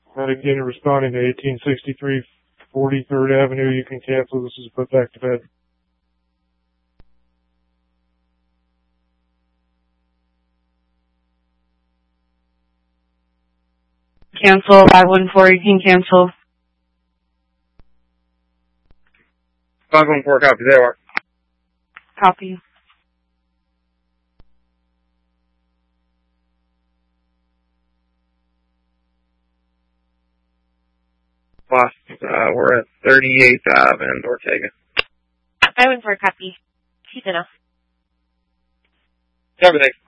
Again, responding to 1863 43rd Avenue. You can cancel. This is put back to bed. Cancel. 514, you can cancel. 514, copy. There are. Copy. Boss, we're at 38th Ave and Ortega. 514, copy. She's enough. Everything.